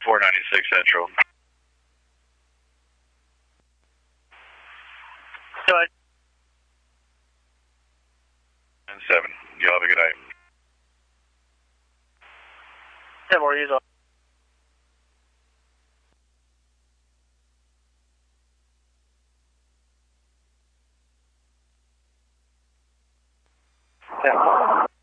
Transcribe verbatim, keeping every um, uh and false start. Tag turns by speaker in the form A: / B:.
A: four ninety-six Central.
B: Go ahead.
A: And seven. You all have a good night.
B: ten more years old. Yeah.